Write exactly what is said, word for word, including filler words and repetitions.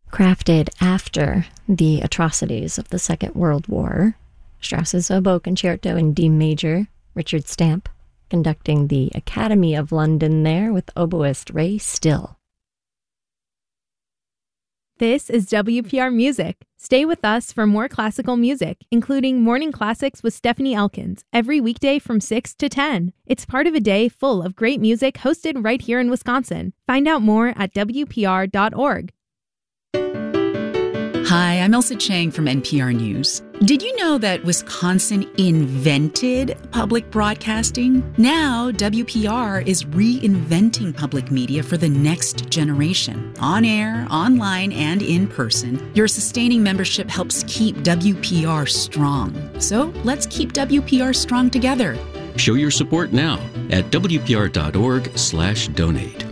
Crafted after the atrocities of the Second World War, Strauss's Oboe Concerto in D major, Richard Stamp conducting the Academy of London there with oboist Ray Still. This is W P R Music. Stay with us for more classical music, including Morning Classics with Stephanie Elkins, every weekday from six to ten. It's part of a day full of great music hosted right here in Wisconsin. Find out more at W P R dot org. Hi, I'm Elsa Chang from N P R News. Did you know that Wisconsin invented public broadcasting? Now, W P R is reinventing public media for the next generation. On air, online, and in person, your sustaining membership helps keep W P R strong. So let's keep W P R strong together. Show your support now at W P R dot org slash donate.